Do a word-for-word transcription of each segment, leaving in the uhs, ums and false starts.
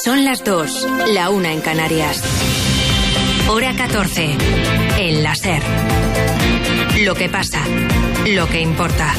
Son las dos, la una en Canarias. Hora catorce, en la SER. Lo que pasa, lo que importa.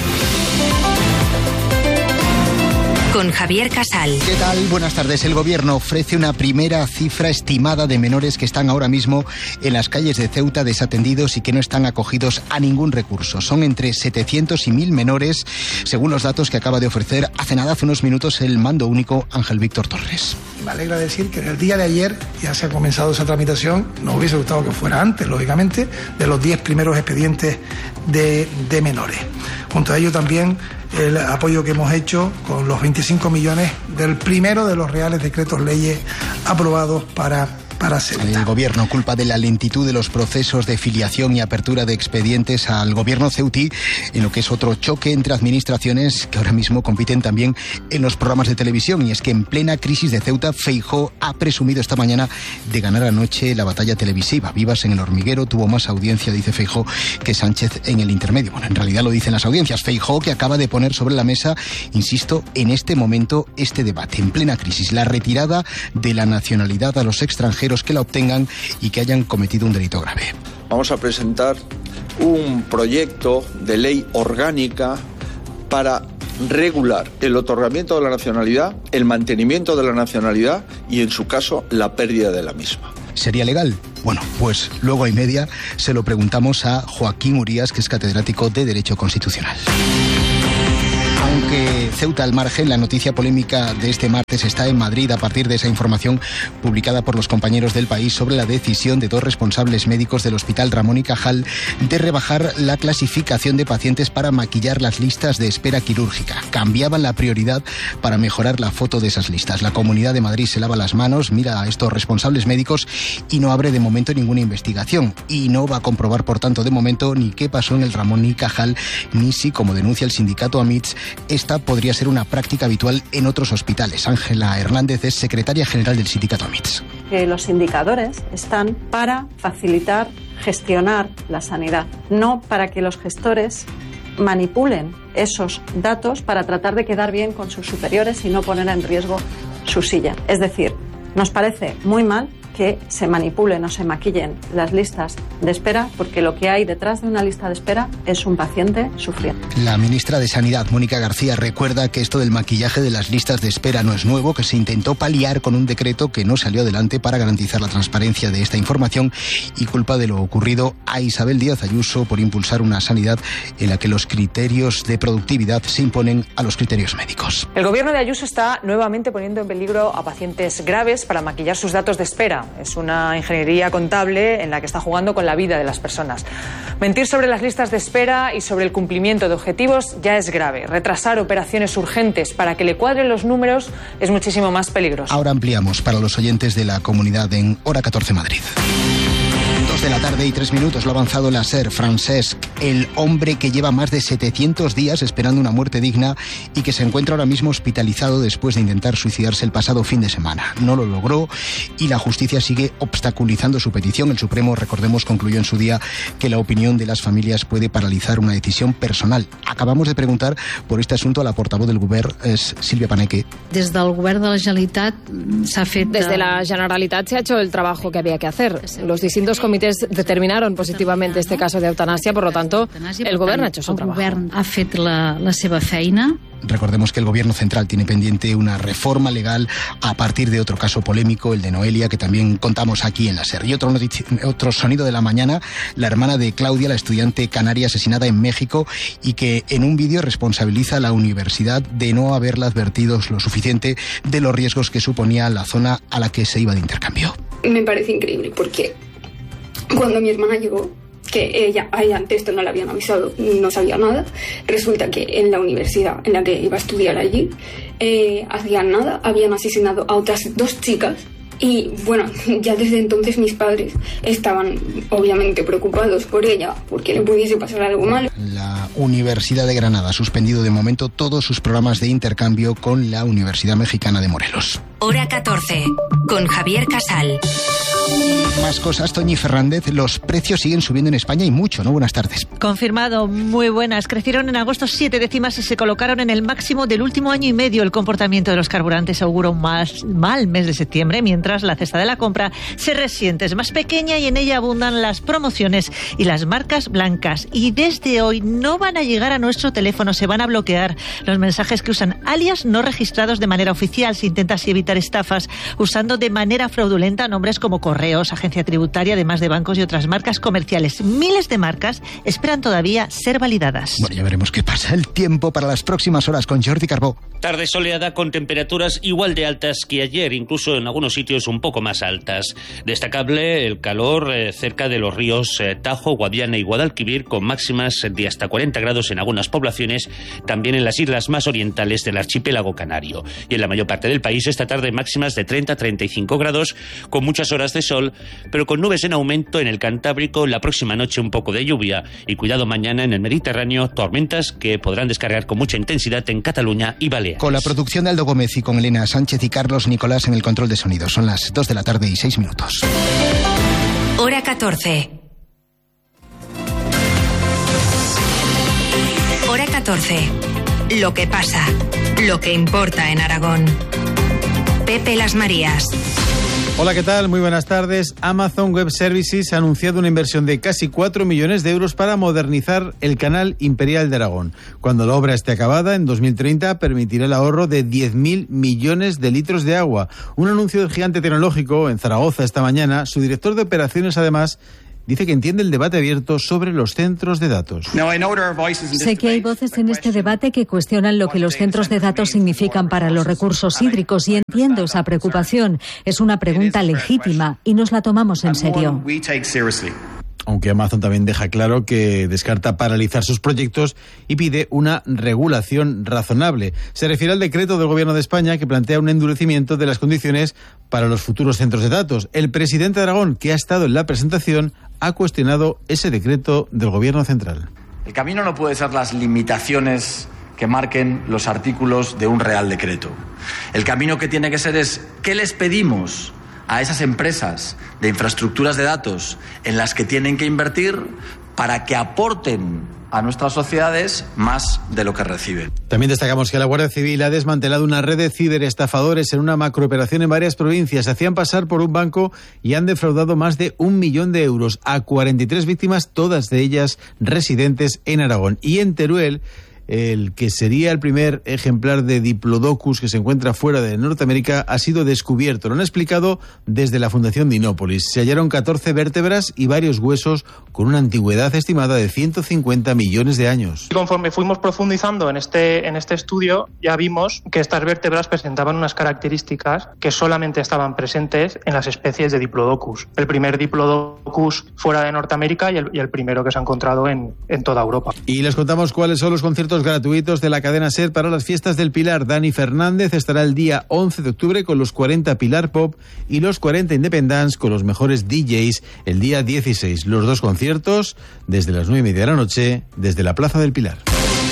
Con Javier Casal. ¿Qué tal? Buenas tardes. El Gobierno ofrece una primera cifra estimada de menores que están ahora mismo en las calles de Ceuta desatendidos y que no están acogidos a ningún recurso. Son entre setecientos y mil menores, según los datos que acaba de ofrecer hace nada, hace unos minutos, el mando único Ángel Víctor Torres. Me alegra decir que en el día de ayer ya se ha comenzado esa tramitación. Nos hubiese gustado que fuera antes, lógicamente, de los diez primeros expedientes de, de menores. Junto a ello también el apoyo que hemos hecho con los veinticinco millones del primero de los reales decretos leyes aprobados para para Ceuta. El Gobierno culpa de la lentitud de los procesos de filiación y apertura de expedientes al Gobierno ceutí, en lo que es otro choque entre administraciones que ahora mismo compiten también en los programas de televisión. Y es que en plena crisis de Ceuta, Feijóo ha presumido esta mañana de ganar anoche la batalla televisiva. Vivas en El Hormiguero tuvo más audiencia, dice Feijóo, que Sánchez en El Intermedio. Bueno, en realidad lo dicen las audiencias. Feijóo, que acaba de poner sobre la mesa, insisto, en este momento este debate, en plena crisis, la retirada de la nacionalidad a los extranjeros que la obtengan y que hayan cometido un delito grave. Vamos a presentar un proyecto de ley orgánica para regular el otorgamiento de la nacionalidad, el mantenimiento de la nacionalidad y, en su caso, la pérdida de la misma. ¿Sería legal? Bueno, pues luego y media se lo preguntamos a Joaquín Urías, que es catedrático de Derecho Constitucional. Aunque Ceuta al margen, la noticia polémica de este martes está en Madrid a partir de esa información publicada por los compañeros del País sobre la decisión de dos responsables médicos del Hospital Ramón y Cajal de rebajar la clasificación de pacientes para maquillar las listas de espera quirúrgica. Cambiaban la prioridad para mejorar la foto de esas listas. La Comunidad de Madrid se lava las manos, mira a estos responsables médicos y no abre de momento ninguna investigación. Y no va a comprobar, por tanto, de momento ni qué pasó en el Ramón y Cajal, ni si, como denuncia el sindicato AMITS, esta podría ser una práctica habitual en otros hospitales. Ángela Hernández es secretaria general del sindicato AMITS. Que los indicadores están para facilitar, gestionar la sanidad, no para que los gestores manipulen esos datos para tratar de quedar bien con sus superiores y no poner en riesgo su silla. Es decir, nos parece muy mal que se manipulen o se maquillen las listas de espera, porque lo que hay detrás de una lista de espera es un paciente sufriendo. La ministra de Sanidad, Mónica García, recuerda que esto del maquillaje de las listas de espera no es nuevo, que se intentó paliar con un decreto que no salió adelante para garantizar la transparencia de esta información, y culpa de lo ocurrido a Isabel Díaz Ayuso por impulsar una sanidad en la que los criterios de productividad se imponen a los criterios médicos. El gobierno de Ayuso está nuevamente poniendo en peligro a pacientes graves para maquillar sus datos de espera. Es una ingeniería contable en la que está jugando con la vida de las personas. Mentir sobre las listas de espera y sobre el cumplimiento de objetivos ya es grave. Retrasar operaciones urgentes para que le cuadren los números es muchísimo más peligroso. Ahora ampliamos para los oyentes de la comunidad en Hora catorce Madrid. Dos de la tarde y tres minutos, lo ha avanzado la SER. Francesc, el hombre que lleva más de setecientos días esperando una muerte digna y que se encuentra ahora mismo hospitalizado después de intentar suicidarse el pasado fin de semana. No lo logró y la justicia sigue obstaculizando su petición. El Supremo, recordemos, concluyó en su día que la opinión de las familias puede paralizar una decisión personal. Acabamos de preguntar por este asunto a la portavoz del Govern, es Sílvia Paneque. Desde el Govern de la Generalitat se ha fet... Desde la Generalitat se ha hecho el trabajo que había que hacer. Los distintos comités determinaron positivamente este caso de eutanasia, por lo tanto, el Govern ha hecho su trabajo. El Govern ha fet la, la seva feina. Recordemos que el Gobierno central tiene pendiente una reforma legal a partir de otro caso polémico, el de Noelia, que también contamos aquí en la SER. Y otro, otro sonido de la mañana, la hermana de Claudia, la estudiante canaria asesinada en México y que en un vídeo responsabiliza a la universidad de no haberla advertido lo suficiente de los riesgos que suponía la zona a la que se iba de intercambio. Me parece increíble porque cuando mi hermana llegó, que ella, a ella antes esto no le habían avisado, no sabía nada, resulta que en la universidad en la que iba a estudiar allí, eh, hacían nada, habían asesinado a otras dos chicas. Y bueno, ya desde entonces mis padres estaban obviamente preocupados por ella, porque le pudiese pasar algo malo. La Universidad de Granada ha suspendido de momento todos sus programas de intercambio con la Universidad Mexicana de Morelos. Hora catorce, con Javier Casal. Más cosas, Toñi Fernández. Los precios siguen subiendo en España y mucho, ¿no? Buenas tardes. Confirmado, muy buenas. Crecieron en agosto siete décimas y se colocaron en el máximo del último año y medio. El comportamiento de los carburantes augura un más, mal mes de septiembre, mientras la cesta de la compra se resiente. Es más pequeña y en ella abundan las promociones y las marcas blancas. Y desde hoy no van a llegar a nuestro teléfono, se van a bloquear los mensajes que usan alias no registrados de manera oficial. Se intenta así evitar estafas usando de manera fraudulenta nombres como Correos, Agencia Tributaria, además de bancos y otras marcas comerciales. Miles de marcas esperan todavía ser validadas. Bueno, ya veremos qué pasa. El tiempo para las próximas horas con Jordi Carbó. Tarde soleada con temperaturas igual de altas que ayer, incluso en algunos sitios un poco más altas. Destacable el calor eh, cerca de los ríos eh, Tajo, Guadiana y Guadalquivir, con máximas de hasta cuarenta grados en algunas poblaciones, también en las islas más orientales del archipiélago canario. Y en la mayor parte del país esta tarde máximas de treinta a treinta y cinco grados, con muchas horas de sol, pero con nubes en aumento en el Cantábrico. La próxima noche un poco de lluvia y cuidado mañana en el Mediterráneo, tormentas que podrán descargar con mucha intensidad en Cataluña y Baleares. Con la producción de Aldo Gómez y con Elena Sánchez y Carlos Nicolás en el control de sonido. Son las dos de la tarde y seis minutos. Hora catorce. Hora catorce. Lo que pasa, lo que importa en Aragón. Pepe Las Marías. Hola, ¿qué tal? Muy buenas tardes. Amazon Web Services ha anunciado una inversión de casi cuatro millones de euros para modernizar el canal Imperial de Aragón. Cuando la obra esté acabada, en dos mil treinta, permitirá el ahorro de diez mil millones de litros de agua. Un anuncio del gigante tecnológico en Zaragoza esta mañana. Su director de operaciones, además, dice que entiende el debate abierto sobre los centros de datos. Sé que hay voces en este debate que cuestionan lo que los centros de datos significan para los recursos hídricos y entiendo esa preocupación. Es una pregunta legítima y nos la tomamos en serio. Aunque Amazon también deja claro que descarta paralizar sus proyectos y pide una regulación razonable. Se refiere al decreto del Gobierno de España que plantea un endurecimiento de las condiciones para los futuros centros de datos. El presidente de Aragón, que ha estado en la presentación, ha cuestionado ese decreto del Gobierno central. El camino no puede ser las limitaciones que marquen los artículos de un real decreto. El camino que tiene que ser es ¿qué les pedimos a esas empresas de infraestructuras de datos en las que tienen que invertir para que aporten a nuestras sociedades más de lo que reciben? También destacamos que la Guardia Civil ha desmantelado una red de ciberestafadores en una macrooperación en varias provincias. Se hacían pasar por un banco y han defraudado más de un millón de euros a cuarenta y tres víctimas, todas de ellas residentes en Aragón. Y en Teruel, el que sería el primer ejemplar de Diplodocus que se encuentra fuera de Norteamérica ha sido descubierto. Lo han explicado desde la Fundación Dinópolis. Se hallaron catorce vértebras y varios huesos con una antigüedad estimada de ciento cincuenta millones de años. Y conforme fuimos profundizando en este, en este estudio, ya vimos que estas vértebras presentaban unas características que solamente estaban presentes en las especies de Diplodocus. El primer Diplodocus fuera de Norteamérica y el, y el primero que se ha encontrado en, en toda Europa. Y les contamos cuáles son los conciertos gratuitos de la cadena SER para las fiestas del Pilar. Dani Fernández estará el día once de octubre con los cuarenta Pilar Pop y los cuarenta Independence con los mejores D Js el día dieciséis. Los dos conciertos desde las nueve y media de la noche desde la Plaza del Pilar.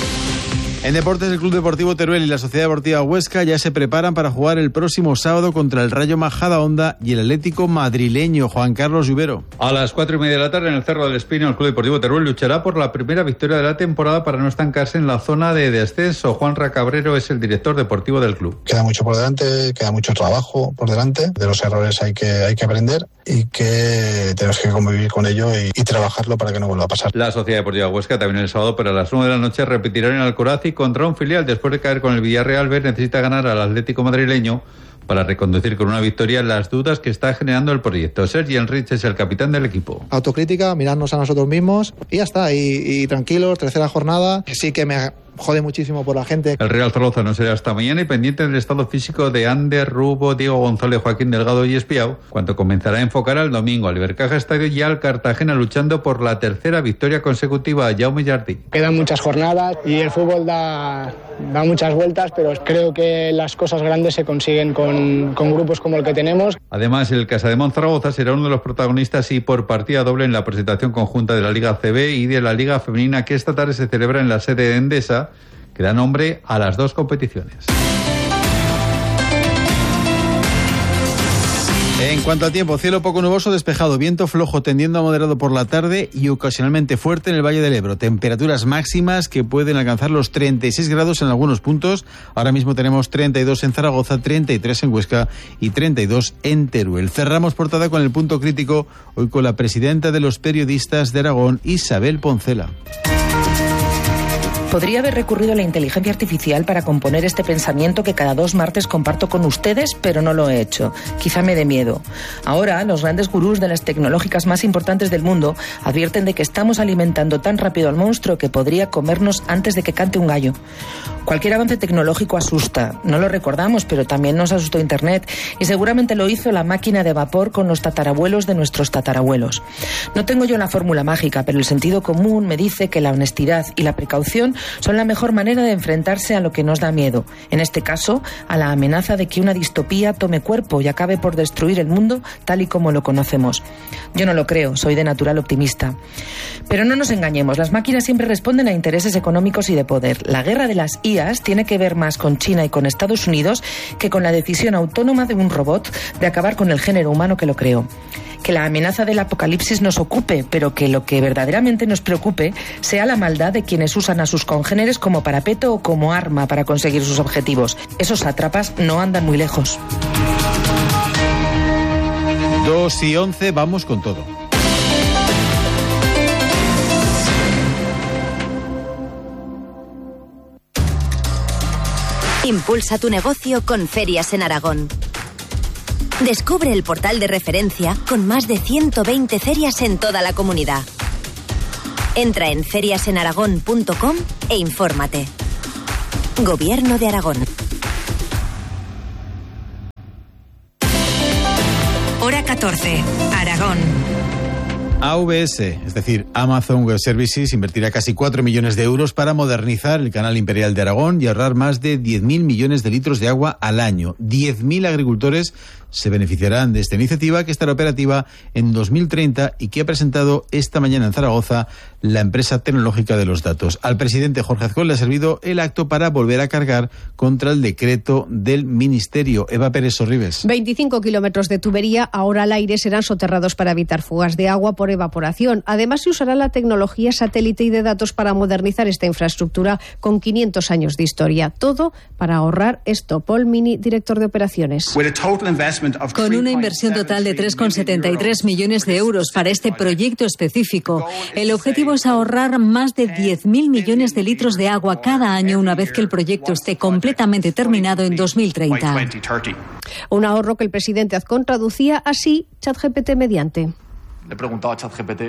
En deportes, el Club Deportivo Teruel y la Sociedad Deportiva Huesca ya se preparan para jugar el próximo sábado contra el Rayo Majadahonda y el Atlético madrileño. Juan Carlos Lluvero. A las cuatro y media de la tarde en el Cerro del Espino, el Club Deportivo Teruel luchará por la primera victoria de la temporada para no estancarse en la zona de descenso. Juan Racabrero es el director deportivo del club. Queda mucho por delante, queda mucho trabajo por delante. De los errores hay que, hay que aprender y que tenemos que convivir con ello y, y trabajarlo para que no vuelva a pasar. La Sociedad Deportiva Huesca también el sábado, pero a las nueve de la noche repetirán en Alcoraz y contra un filial. Después de caer con el Villarreal B, necesita ganar al Atlético madrileño para reconducir con una victoria las dudas que está generando el proyecto. Sergi Enrich es el capitán del equipo. Autocrítica, mirarnos a nosotros mismos y ya está, y, y tranquilos, tercera jornada. Sí que me jode muchísimo por la gente. El Real Zaragoza no será hasta mañana y pendiente del estado físico de Ander, Rubo, Diego González, Joaquín Delgado y Espiao, cuando comenzará a enfocar al domingo al Ibercaja Estadio y al Cartagena luchando por la tercera victoria consecutiva a Jaume Jardí. Quedan muchas jornadas y el fútbol da, da muchas vueltas, pero creo que las cosas grandes se consiguen con, con grupos como el que tenemos. Además, el Casademont Zaragoza será uno de los protagonistas y por partida doble en la presentación conjunta de la Liga C B y de la Liga Femenina que esta tarde se celebra en la sede de Endesa, que da nombre a las dos competiciones. En cuanto al tiempo, cielo poco nuboso, despejado, viento flojo tendiendo a moderado por la tarde y ocasionalmente fuerte en el Valle del Ebro. Temperaturas máximas que pueden alcanzar los treinta y seis grados en algunos puntos. Ahora mismo tenemos treinta y dos en Zaragoza, treinta y tres en Huesca y treinta y dos en Teruel. Cerramos portada con el punto crítico, hoy con la presidenta de los periodistas de Aragón, Isabel Poncela. Podría haber recurrido a la inteligencia artificial para componer este pensamiento que cada dos martes comparto con ustedes, pero no lo he hecho. Quizá me dé miedo. Ahora, los grandes gurús de las tecnológicas más importantes del mundo advierten de que estamos alimentando tan rápido al monstruo que podría comernos antes de que cante un gallo. Cualquier avance tecnológico asusta. No lo recordamos, pero también nos asustó Internet y seguramente lo hizo la máquina de vapor con los tatarabuelos de nuestros tatarabuelos. No tengo yo la fórmula mágica, pero el sentido común me dice que la honestidad y la precaución son la mejor manera de enfrentarse a lo que nos da miedo. En este caso, a la amenaza de que una distopía tome cuerpo y acabe por destruir el mundo tal y como lo conocemos. Yo no lo creo, soy de natural optimista. Pero no nos engañemos, las máquinas siempre responden a intereses económicos y de poder. La guerra de las I As tiene que ver más con China y con Estados Unidos que con la decisión autónoma de un robot de acabar con el género humano que lo creó. Que la amenaza del apocalipsis nos ocupe, pero que lo que verdaderamente nos preocupe sea la maldad de quienes usan a sus congéneres como parapeto o como arma para conseguir sus objetivos. Esos sátrapas no andan muy lejos. dos y once, vamos con todo. Impulsa tu negocio con Ferias en Aragón. Descubre el portal de referencia con más de ciento veinte ferias en toda la comunidad. Entra en ferias en aragón punto com e infórmate. Gobierno de Aragón. Hora catorce, Aragón. A V S, es decir, Amazon Web Services, invertirá casi cuatro millones de euros para modernizar el canal imperial de Aragón y ahorrar más de diez mil millones de litros de agua al año. diez mil agricultores se beneficiarán de esta iniciativa que estará operativa en dos mil treinta y que ha presentado esta mañana en Zaragoza la empresa tecnológica de los datos. Al presidente Jorge Azcón le ha servido el acto para volver a cargar contra el decreto del Ministerio. Eva Pérez Sorribes. veinticinco kilómetros de tubería ahora al aire serán soterrados para evitar fugas de agua por evaporación. Además, se usará la tecnología satélite y de datos para modernizar esta infraestructura con quinientos años de historia. Todo para ahorrar esto. Paul Mini, director de operaciones. Con una inversión total de tres coma setenta y tres millones de euros para este proyecto específico, el objetivo es ahorrar más de diez mil millones de litros de agua cada año una vez que el proyecto esté completamente terminado en dos mil treinta. Un ahorro que el presidente Azcón traducía así, ChatGPT mediante. Le he preguntado a ChatGPT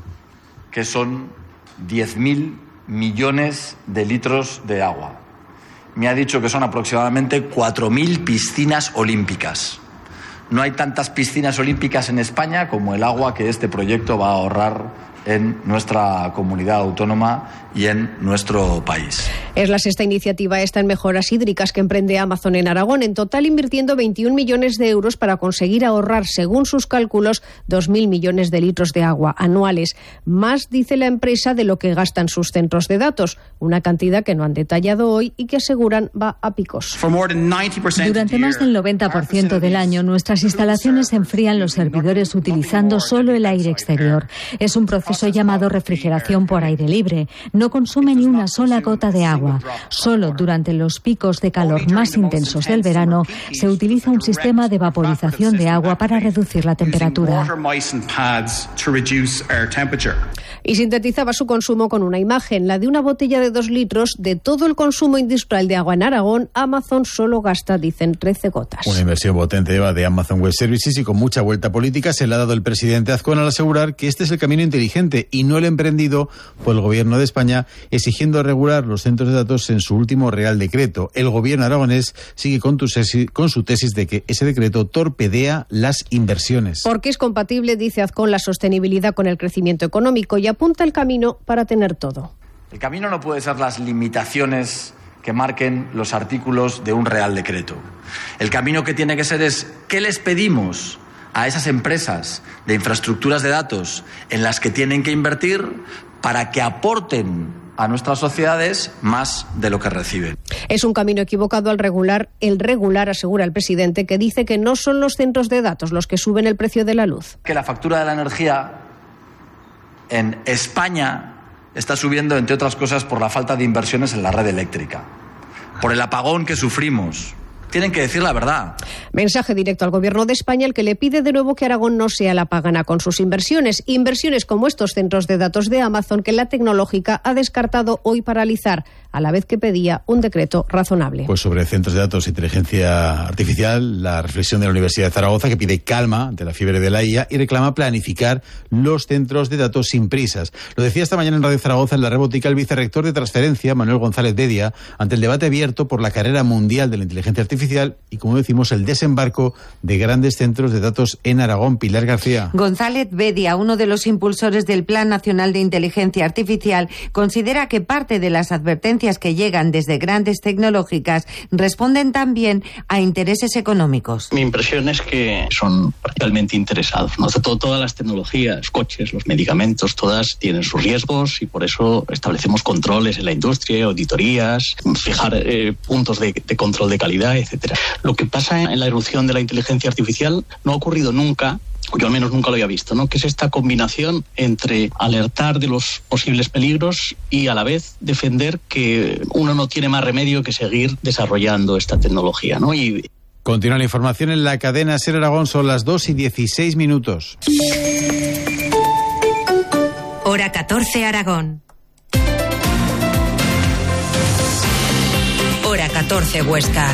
que son diez mil millones de litros de agua. Me ha dicho que son aproximadamente cuatro mil piscinas olímpicas. No hay tantas piscinas olímpicas en España como el agua que este proyecto va a ahorrar en nuestra comunidad autónoma y en nuestro país. Es la sexta iniciativa esta en mejoras hídricas que emprende Amazon en Aragón, en total invirtiendo veintiún millones de euros para conseguir ahorrar, según sus cálculos, dos mil millones de litros de agua anuales. Más, dice la empresa, de lo que gastan sus centros de datos, una cantidad que no han detallado hoy y que aseguran va a picos. Durante más del noventa por ciento del año, nuestras instalaciones enfrían los servidores utilizando solo el aire exterior. Es un proceso llamado refrigeración por aire libre. No consume ni una sola gota de agua. Solo durante los picos de calor más intensos del verano se utiliza un sistema de vaporización de agua para reducir la temperatura. Y sintetizaba su consumo con una imagen, la de una botella de dos litros. De todo el consumo industrial de agua en Aragón, Amazon solo gasta, dicen, trece gotas. Una inversión potente, Eva, de Amazon Web Services y con mucha vuelta política se le ha dado el presidente Azcón al asegurar que este es el camino inteligente emergente y no el emprendido por el Gobierno de España, exigiendo regular los centros de datos en su último Real Decreto. El Gobierno aragonés sigue con, tu sesi, con su tesis de que ese decreto torpedea las inversiones. Porque es compatible, dice Azcón, la sostenibilidad con el crecimiento económico y apunta el camino para tener todo. El camino no puede ser las limitaciones que marquen los artículos de un Real Decreto. El camino que tiene que ser es ¿qué les pedimos a esas empresas de infraestructuras de datos en las que tienen que invertir para que aporten a nuestras sociedades más de lo que reciben? Es un camino equivocado al regular, el regular, asegura el presidente, que dice que no son los centros de datos los que suben el precio de la luz. Que la factura de la energía en España está subiendo, entre otras cosas, por la falta de inversiones en la red eléctrica, por el apagón que sufrimos. Tienen que decir la verdad. Mensaje directo al Gobierno de España, el que le pide de nuevo que Aragón no sea la pagana con sus inversiones. Inversiones como estos centros de datos de Amazon que la tecnológica ha descartado hoy paralizar, a la vez que pedía un decreto razonable. Pues sobre centros de datos e inteligencia artificial, la reflexión de la Universidad de Zaragoza, que pide calma ante la fiebre de la I A y reclama planificar los centros de datos sin prisas. Lo decía esta mañana en Radio Zaragoza, en la Rebotica, el vicerrector de Transferencia, Manuel González Dedia, ante el debate abierto por la carrera mundial de la inteligencia artificial y, como decimos, el desembarco de grandes centros de datos en Aragón. Pilar García. González Bedia, uno de los impulsores del Plan Nacional de Inteligencia Artificial, considera que parte de las advertencias que llegan desde grandes tecnológicas responden también a intereses económicos. Mi impresión es que son realmente interesados, ¿no? Todo, todas las tecnologías, los coches, los medicamentos, todas tienen sus riesgos y por eso establecemos controles en la industria, auditorías, fijar eh, puntos de, de control de calidad, etcétera. Lo que pasa en la irrupción de la inteligencia artificial no ha ocurrido nunca, yo al menos nunca lo había visto, ¿no? Que es esta combinación entre alertar de los posibles peligros y a la vez defender que uno no tiene más remedio que seguir desarrollando esta tecnología, ¿no? Y continúa la información en la cadena SER Aragón, son las dos y dieciséis minutos. Hora catorce Aragón. Hora catorce Huesca.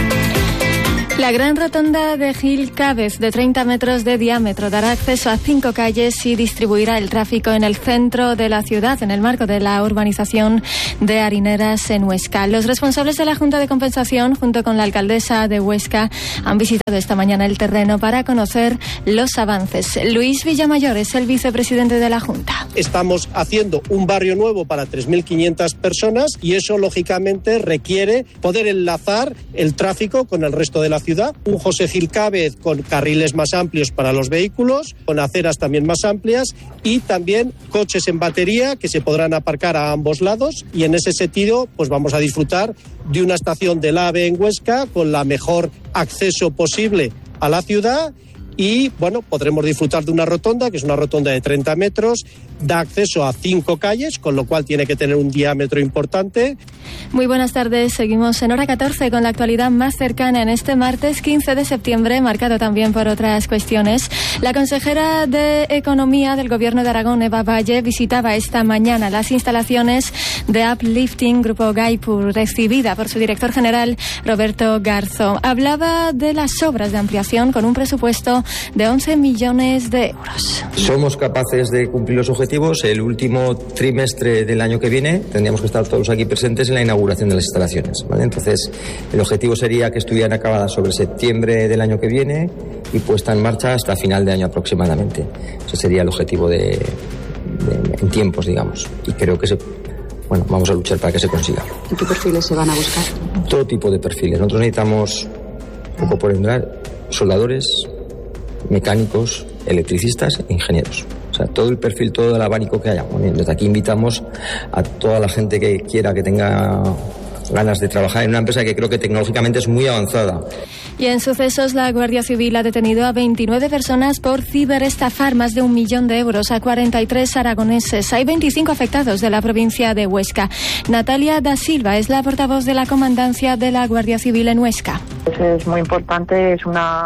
La gran rotonda de Gil Cávez, de treinta metros de diámetro, dará acceso a cinco calles y distribuirá el tráfico en el centro de la ciudad, en el marco de la urbanización de Harineras en Huesca. Los responsables de la Junta de Compensación, junto con la alcaldesa de Huesca, han visitado esta mañana el terreno para conocer los avances. Luis Villamayor es el vicepresidente de la Junta. Estamos haciendo un barrio nuevo para tres mil quinientas personas y eso, lógicamente, requiere poder enlazar el tráfico con el resto de la ciudad. Ciudad, un José Gil Cávez con carriles más amplios para los vehículos, con aceras también más amplias y también coches en batería que se podrán aparcar a ambos lados y en ese sentido pues vamos a disfrutar de una estación del AVE en Huesca con la mejor acceso posible a la ciudad y bueno, podremos disfrutar de una rotonda que es una rotonda de treinta metros, da acceso a cinco calles, con lo cual tiene que tener un diámetro importante. Muy buenas tardes, seguimos en Hora catorce con la actualidad más cercana en este martes quince de septiembre, marcado también por otras cuestiones. La consejera de Economía del Gobierno de Aragón, Eva Valle, visitaba esta mañana las instalaciones de Uplifting Grupo Gaipur, recibida por su director general, Roberto Garzo. Hablaba de las obras de ampliación con un presupuesto de once millones de euros. Somos capaces de cumplir los objetivos. El último trimestre del año que viene tendríamos que estar todos aquí presentes en la inauguración de las instalaciones, ¿vale? Entonces, el objetivo sería que estuvieran acabadas sobre septiembre del año que viene y puesta en marcha hasta final de año aproximadamente. Ese sería el objetivo de, de, en tiempos, digamos. Y creo que se, bueno, vamos a luchar para que se consiga. ¿Y qué perfiles se van a buscar? Todo tipo de perfiles. Nosotros necesitamos, un poco por entrar, soldadores, mecánicos, electricistas e ingenieros. O sea, todo el perfil, todo el abanico que haya. Bueno, desde aquí invitamos a toda la gente que quiera, que tenga ganas de trabajar en una empresa que creo que tecnológicamente es muy avanzada. Y en sucesos, la Guardia Civil ha detenido a veintinueve personas por ciberestafar más de un millón de euros a cuarenta y tres aragoneses. Hay veinticinco afectados de la provincia de Huesca. Natalia da Silva es la portavoz de la Comandancia de la Guardia Civil en Huesca. Es muy importante, es una...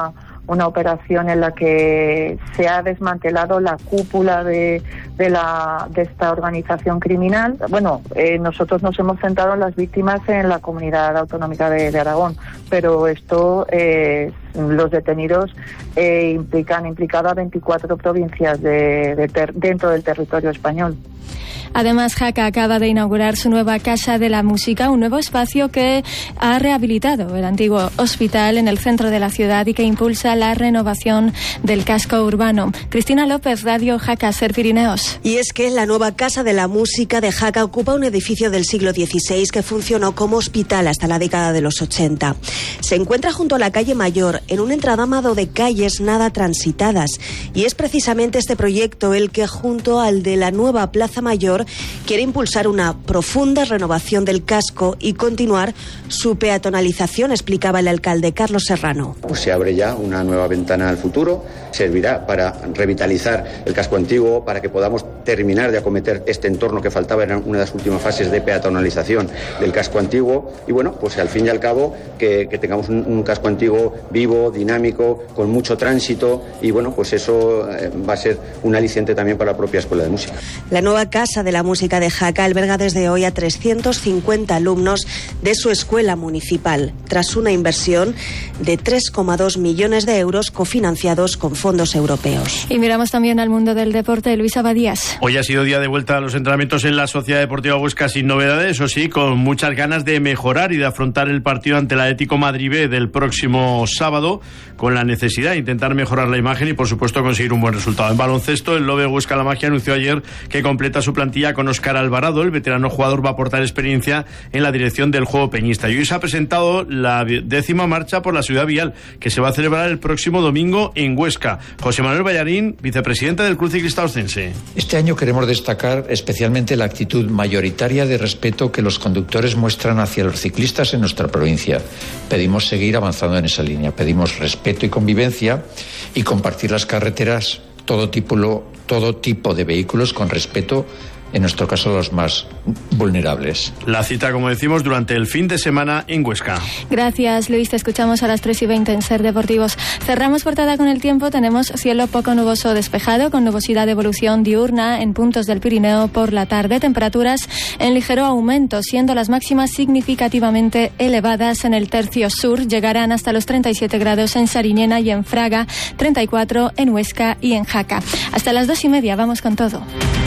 una operación en la que se ha desmantelado la cúpula de, de, la, de esta organización criminal. Bueno, eh, nosotros nos hemos centrado en las víctimas en la comunidad autonómica de, de Aragón, pero esto, eh, los detenidos eh, implican implicado a veinticuatro provincias de, de ter, dentro del territorio español. Además, Jaca acaba de inaugurar su nueva Casa de la Música, un nuevo espacio que ha rehabilitado el antiguo hospital en el centro de la ciudad y que impulsa la renovación del casco urbano. Cristina López, Radio Jaca, Ser Pirineos. Y es que la nueva Casa de la Música de Jaca ocupa un edificio del siglo dieciséis que funcionó como hospital hasta la década de los ochenta. Se encuentra junto a la calle Mayor, en un entramado de calles nada transitadas. Y es precisamente este proyecto el que, junto al de la nueva Plaza Mayor, quiere impulsar una profunda renovación del casco y continuar su peatonalización, explicaba el alcalde Carlos Serrano. Pues se abre ya una nueva ventana al futuro, servirá para revitalizar el casco antiguo, para que podamos terminar de acometer este entorno que faltaba en una de las últimas fases de peatonalización del casco antiguo y bueno, pues al fin y al cabo que, que tengamos un, un casco antiguo vivo, dinámico, con mucho tránsito y bueno, pues eso eh, va a ser un aliciente también para la propia Escuela de Música. La nueva Casa de la Música de Jaca alberga desde hoy a trescientos cincuenta alumnos de su escuela municipal, tras una inversión de tres coma dos millones de euros cofinanciados con fondos europeos. Y miramos también al mundo del deporte. Luis Abadías. Hoy ha sido día de vuelta a los entrenamientos en la Sociedad Deportiva Huesca sin novedades, eso sí, con muchas ganas de mejorar y de afrontar el partido ante el Atlético Madrid B del próximo sábado, con la necesidad de intentar mejorar la imagen y por supuesto conseguir un buen resultado. En baloncesto, el Lobe Huesca La Magia anunció ayer que completa su plantilla con Óscar Alvarado. El veterano jugador va a aportar experiencia en la dirección del juego peñista. Y hoy se ha presentado la décima marcha por la ciudad vial, que se va a celebrar el próximo domingo en Huesca. José Manuel Ballarín, vicepresidente del Club Ciclista Oscense. Este año queremos destacar especialmente la actitud mayoritaria de respeto que los conductores muestran hacia los ciclistas en nuestra provincia. Pedimos seguir avanzando en esa línea. Pedimos respeto y convivencia y compartir las carreteras, todo tipo, todo tipo de vehículos con respeto, en nuestro caso los más vulnerables. La cita, como decimos, durante el fin de semana en Huesca. Gracias, Luis. Te escuchamos a las tres y veinte en Ser Deportivos. Cerramos portada con el tiempo. Tenemos cielo poco nuboso despejado, con nubosidad de evolución diurna en puntos del Pirineo por la tarde. Temperaturas en ligero aumento, siendo las máximas significativamente elevadas en el tercio sur. Llegarán hasta los treinta y siete grados en Sariñena y en Fraga, treinta y cuatro en Huesca y en Jaca. Hasta las dos y media, vamos con todo.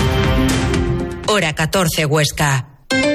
Hora catorce, Huesca.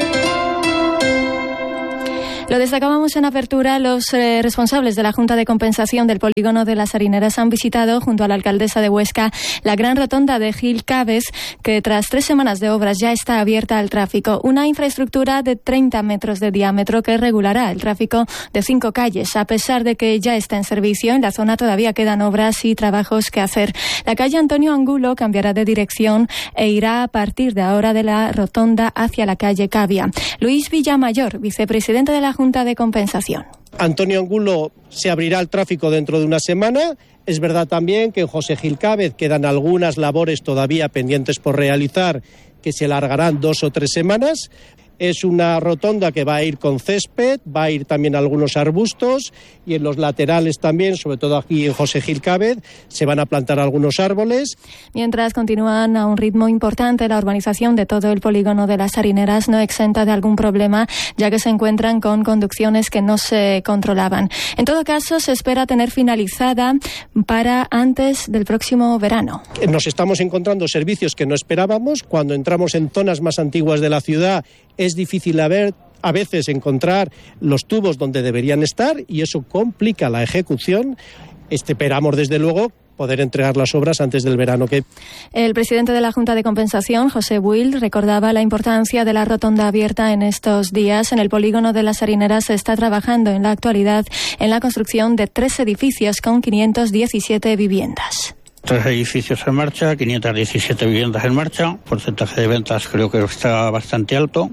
Lo destacábamos en apertura. Los eh, responsables de la Junta de Compensación del Polígono de las Harineras han visitado, junto a la alcaldesa de Huesca, la gran rotonda de Gil Cávez, que tras tres semanas de obras ya está abierta al tráfico. Una infraestructura de treinta metros de diámetro que regulará el tráfico de cinco calles. A pesar de que ya está en servicio, en la zona todavía quedan obras y trabajos que hacer. La calle Antonio Angulo cambiará de dirección e irá a partir de ahora de la rotonda hacia la calle Cavia. Luis Villamayor, vicepresidente de la Junta de Compensación. Antonio Angulo se abrirá al tráfico dentro de una semana. Es verdad también que en José Gil Cávez quedan algunas labores todavía pendientes por realizar que se alargarán dos o tres semanas. Es una rotonda que va a ir con césped, va a ir también algunos arbustos y en los laterales también, sobre todo aquí en José Gil Cávez, se van a plantar algunos árboles. Mientras continúan a un ritmo importante la urbanización de todo el polígono de las Harineras, no exenta de algún problema, ya que se encuentran con conducciones que no se controlaban. En todo caso, se espera tener finalizada para antes del próximo verano. Nos estamos encontrando servicios que no esperábamos. Cuando entramos en zonas más antiguas de la ciudad, es difícil a ver, a veces encontrar los tubos donde deberían estar y eso complica la ejecución. Esperamos, desde luego, poder entregar las obras antes del verano. Que... El presidente de la Junta de Compensación, José Buil, recordaba la importancia de la rotonda abierta en estos días. En el polígono de las Harineras se está trabajando en la actualidad en la construcción de tres edificios con quinientas diecisiete viviendas. Tres edificios en marcha, quinientas diecisiete viviendas en marcha. Porcentaje de ventas creo que está bastante alto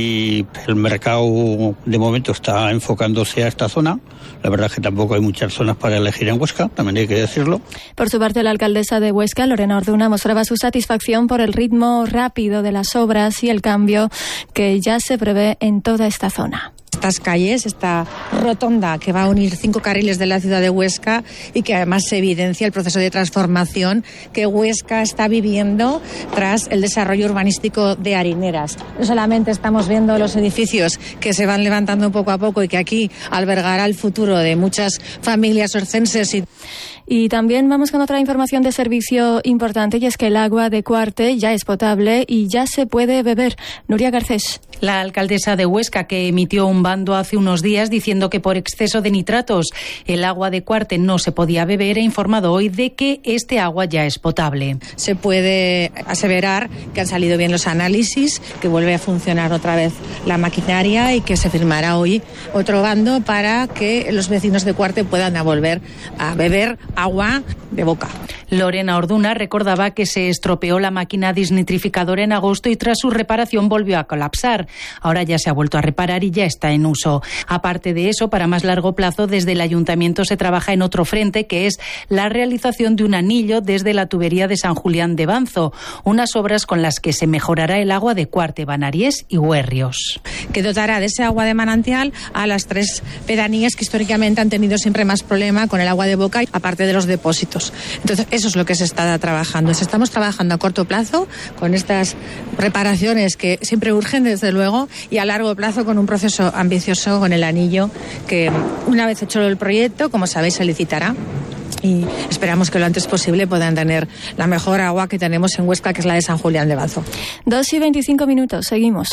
y el mercado de momento está enfocándose a esta zona. La verdad es que tampoco hay muchas zonas para elegir en Huesca, también hay que decirlo. Por su parte, la alcaldesa de Huesca, Lorena Orduna, mostraba su satisfacción por el ritmo rápido de las obras y el cambio que ya se prevé en toda esta zona. estas calles, esta rotonda que va a unir cinco carriles de la ciudad de Huesca y que además se evidencia el proceso de transformación que Huesca está viviendo tras el desarrollo urbanístico de Harineras. No solamente estamos viendo los edificios que se van levantando poco a poco y que aquí albergará el futuro de muchas familias orcenses y... Y también vamos con otra información de servicio importante, y es que el agua de Cuarte ya es potable y ya se puede beber. Nuria Garcés. La alcaldesa de Huesca, que emitió un bando hace unos días diciendo que por exceso de nitratos el agua de Cuarte no se podía beber, ha informado hoy de que este agua ya es potable. Se puede aseverar que han salido bien los análisis, que vuelve a funcionar otra vez la maquinaria y que se firmará hoy otro bando para que los vecinos de Cuarte puedan volver a beber agua de boca. Lorena Orduna recordaba que se estropeó la máquina desnitrificadora en agosto y tras su reparación volvió a colapsar. Ahora ya se ha vuelto a reparar y ya está en uso. Aparte de eso, para más largo plazo, desde el ayuntamiento se trabaja en otro frente, que es la realización de un anillo desde la tubería de San Julián de Banzo, unas obras con las que se mejorará el agua de Cuarte, Banariés y Huerrios. Que dotará de ese agua de manantial a las tres pedanías que históricamente han tenido siempre más problema con el agua de boca, aparte de los depósitos. Entonces, eso es lo que se está trabajando. Estamos trabajando a corto plazo con estas reparaciones que siempre urgen, desde luego, y a largo plazo con un proceso ambicioso con el anillo que, una vez hecho el proyecto, como sabéis, se licitará. Y esperamos que lo antes posible puedan tener la mejor agua que tenemos en Huesca, que es la de San Julián de Banzo. Dos y veinticinco minutos, seguimos.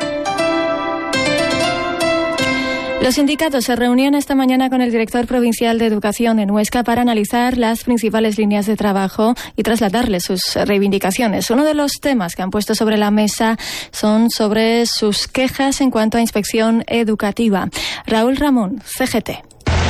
Los sindicatos se reunían esta mañana con el director provincial de Educación en Huesca para analizar las principales líneas de trabajo y trasladarle sus reivindicaciones. Uno de los temas que han puesto sobre la mesa son sobre sus quejas en cuanto a inspección educativa. Raúl Ramón, C G T.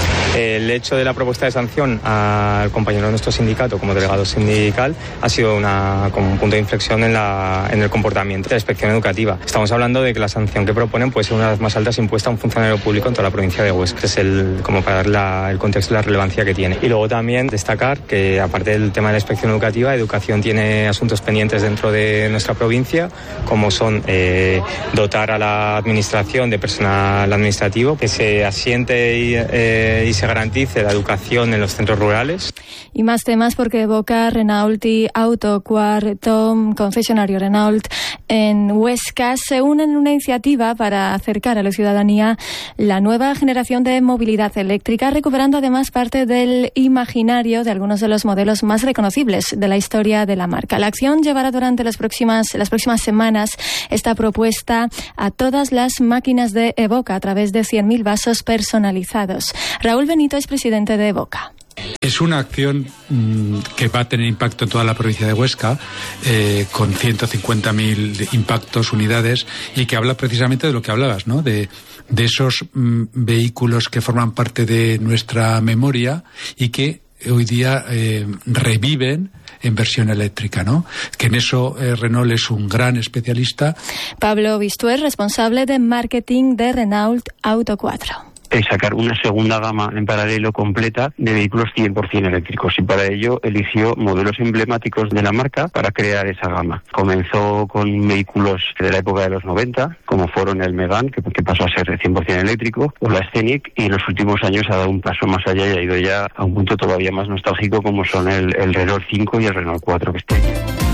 El hecho de la propuesta de sanción al compañero de nuestro sindicato como delegado sindical ha sido una, como un punto de inflexión en, la, en el comportamiento de la inspección educativa. Estamos hablando de que la sanción que proponen puede ser una de las más altas impuesta a un funcionario público en toda la provincia de Huesca. Es el, como para dar la, el contexto y la relevancia que tiene. Y luego también destacar que, aparte del tema de la inspección educativa, Educación tiene asuntos pendientes dentro de nuestra provincia, como son eh, dotar a la administración de personal administrativo, que se asiente y, eh, y se garantice la educación en los centros rurales. Y más temas porque evoca Renault y Auto Cuarto, concesionario Renault en Huesca, se unen en una iniciativa para acercar a la ciudadanía la nueva generación de movilidad eléctrica, recuperando además parte del imaginario de algunos de los modelos más reconocibles de la historia de la marca. La acción llevará durante las próximas, las próximas semanas esta propuesta a todas las máquinas de Evoca a través de cien mil vasos personalizados. Raúl Benito es presidente de Evoca. Es una acción mmm, que va a tener impacto en toda la provincia de Huesca, eh, con ciento cincuenta mil impactos, unidades, y que habla precisamente de lo que hablabas, ¿no? De, de esos mmm, vehículos que forman parte de nuestra memoria y que hoy día eh, reviven en versión eléctrica, ¿no? Que en eso eh, Renault es un gran especialista. Pablo Bistuer, responsable de marketing de Renault Auto cuatro. Es sacar una segunda gama en paralelo completa de vehículos cien por ciento eléctricos, y para ello eligió modelos emblemáticos de la marca para crear esa gama. Comenzó con vehículos de la época de los noventa, como fueron el Megane, que, que pasó a ser cien por ciento eléctrico, o la Scenic, y en los últimos años ha dado un paso más allá y ha ido ya a un punto todavía más nostálgico, como son el, el Renault cinco y el Renault cuatro que está.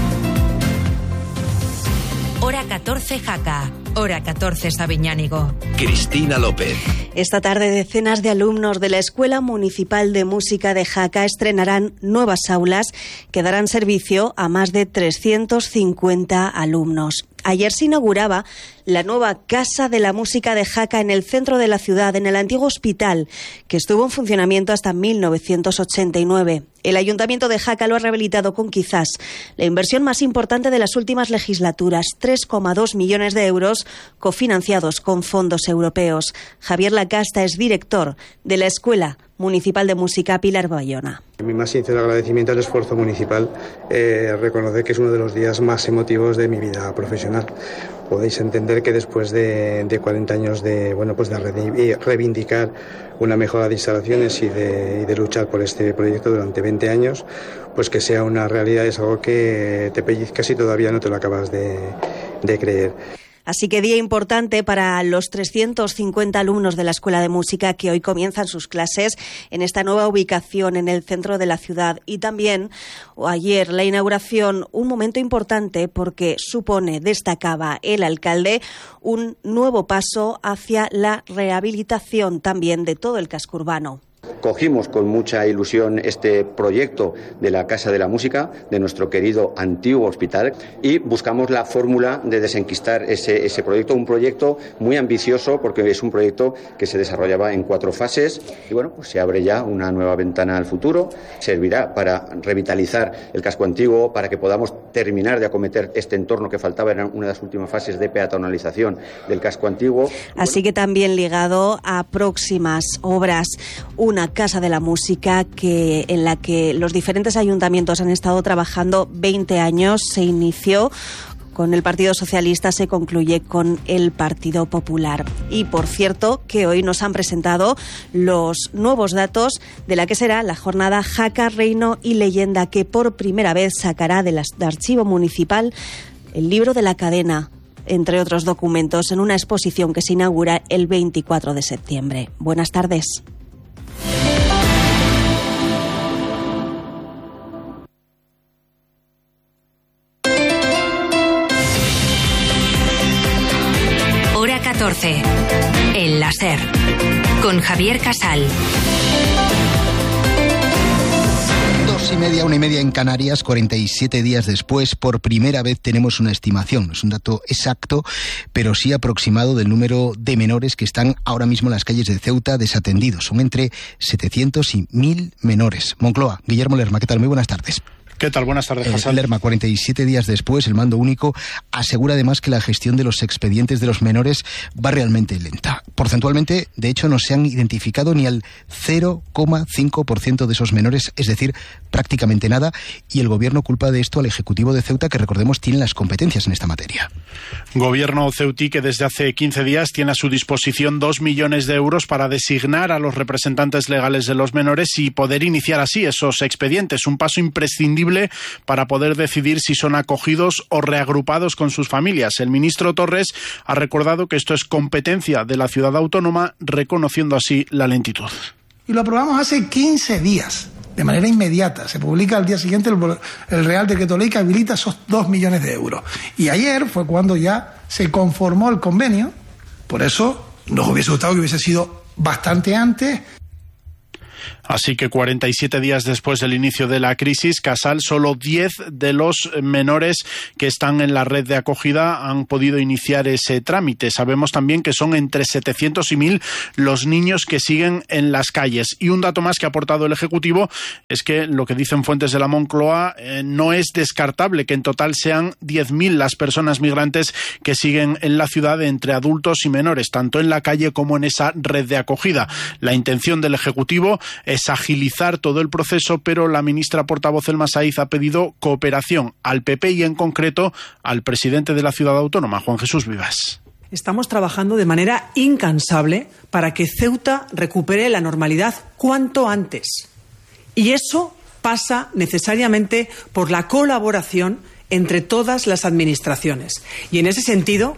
Hora catorce Jaca. Hora catorce Sabiñánigo. Cristina López. Esta tarde decenas de alumnos de la Escuela Municipal de Música de Jaca estrenarán nuevas aulas que darán servicio a más de trescientos cincuenta alumnos. Ayer se inauguraba la nueva Casa de la Música de Jaca en el centro de la ciudad, en el antiguo hospital, que estuvo en funcionamiento hasta mil novecientos ochenta y nueve. El Ayuntamiento de Jaca lo ha rehabilitado con quizás la inversión más importante de las últimas legislaturas, tres coma dos millones de euros cofinanciados con fondos europeos. Javier Lacasta es director de la Escuela Municipal de Música Pilar Bayona. Mi más sincero agradecimiento al esfuerzo municipal. Eh, reconocer que es uno de los días más emotivos de mi vida profesional. Podéis entender que después de, de cuarenta años de, bueno, pues de reivindicar una mejora de instalaciones y de, y de luchar por este proyecto durante veinte años, pues que sea una realidad es algo que te pellizcas y todavía no te lo acabas de, de creer. Así que día importante para los trescientos cincuenta alumnos de la Escuela de Música que hoy comienzan sus clases en esta nueva ubicación en el centro de la ciudad. Y también ayer la inauguración, un momento importante porque supone, destacaba el alcalde, un nuevo paso hacia la rehabilitación también de todo el casco urbano. Cogimos con mucha ilusión este proyecto de la Casa de la Música, de nuestro querido antiguo hospital, y buscamos la fórmula de desenquistar ese, ese proyecto, un proyecto muy ambicioso porque es un proyecto que se desarrollaba en cuatro fases y bueno, pues se abre ya una nueva ventana al futuro, servirá para revitalizar el casco antiguo, para que podamos terminar de acometer este entorno que faltaba en una de las últimas fases de peatonalización del casco antiguo. Así que también ligado a próximas obras, una Casa de la Música que en la que los diferentes ayuntamientos han estado trabajando veinte años. Se inició con el Partido Socialista, se concluye con el Partido Popular. Y por cierto, que hoy nos han presentado los nuevos datos de la que será la jornada Jaca, Reino y Leyenda, que por primera vez sacará del archivo municipal el libro de la cadena, entre otros documentos, en una exposición que se inaugura el veinticuatro de septiembre. Buenas tardes. catorce. El láser. Con Javier Casal. Dos y media, una y media en Canarias, cuarenta y siete días después, por primera vez tenemos una estimación. No es un dato exacto, pero sí aproximado del número de menores que están ahora mismo en las calles de Ceuta desatendidos. Son entre setecientos y mil menores. Moncloa, Guillermo Lerma, ¿qué tal? Muy buenas tardes. ¿Qué tal? Buenas tardes, Hassan. Eh, Lerma, cuarenta y siete días después, el Mando Único asegura además que la gestión de los expedientes de los menores va realmente lenta. Porcentualmente, de hecho, no se han identificado ni al cero coma cinco por ciento de esos menores, es decir, prácticamente nada, y el Gobierno culpa de esto al Ejecutivo de Ceuta, que recordemos tiene las competencias en esta materia. Gobierno ceutí que desde hace quince días tiene a su disposición dos millones de euros para designar a los representantes legales de los menores y poder iniciar así esos expedientes, un paso imprescindible para poder decidir si son acogidos o reagrupados con sus familias. El ministro Torres ha recordado que esto es competencia de la ciudad autónoma, reconociendo así la lentitud. Y lo aprobamos hace quince días, de manera inmediata. Se publica al día siguiente el, el Real Decreto Ley que habilita esos dos millones de euros. Y ayer fue cuando ya se conformó el convenio. Por eso nos hubiese gustado que hubiese sido bastante antes. Así que cuarenta y siete días después del inicio de la crisis, Casal, solo diez de los menores que están en la red de acogida han podido iniciar ese trámite. Sabemos también que son entre setecientos y mil los niños que siguen en las calles. Y un dato más que ha aportado el Ejecutivo es que lo que dicen fuentes de la Moncloa eh, no es descartable que en total sean diez mil las personas migrantes que siguen en la ciudad entre adultos y menores, tanto en la calle como en esa red de acogida. La intención del Ejecutivo es agilizar todo el proceso, pero la ministra portavoz Elma Saiz ha pedido cooperación al P P y en concreto al presidente de la ciudad autónoma, Juan Jesús Vivas. Estamos trabajando de manera incansable para que Ceuta recupere la normalidad cuanto antes. Y eso pasa necesariamente por la colaboración entre todas las administraciones. Y en ese sentido,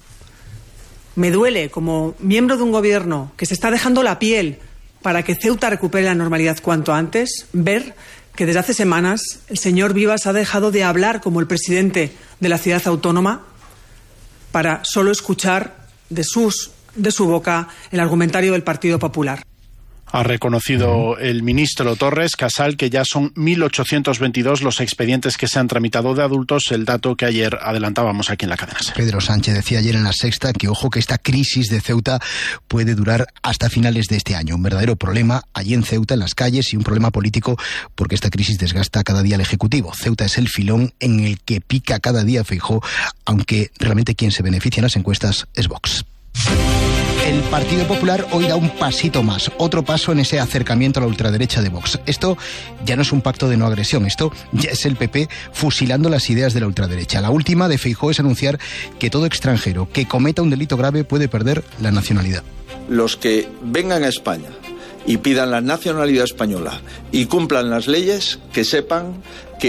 me duele, como miembro de un gobierno que se está dejando la piel para que Ceuta recupere la normalidad cuanto antes, ver que desde hace semanas el señor Vivas ha dejado de hablar como el presidente de la ciudad autónoma para solo escuchar de, sus, de su boca el argumentario del Partido Popular. Ha reconocido el ministro Torres, Casal, que ya son mil ochocientos veintidós los expedientes que se han tramitado de adultos, el dato que ayer adelantábamos aquí en la cadena SER. Pedro Sánchez decía ayer en La Sexta que, ojo, que esta crisis de Ceuta puede durar hasta finales de este año. Un verdadero problema allí en Ceuta, en las calles, y un problema político porque esta crisis desgasta cada día al Ejecutivo. Ceuta es el filón en el que pica cada día Feijóo, aunque realmente quien se beneficia en las encuestas es Vox. El Partido Popular hoy da un pasito más, otro paso en ese acercamiento a la ultraderecha de Vox. Esto ya no es un pacto de no agresión, esto ya es el P P fusilando las ideas de la ultraderecha. La última de Feijóo es anunciar que todo extranjero que cometa un delito grave puede perder la nacionalidad. Los que vengan a España y pidan la nacionalidad española y cumplan las leyes, que sepan que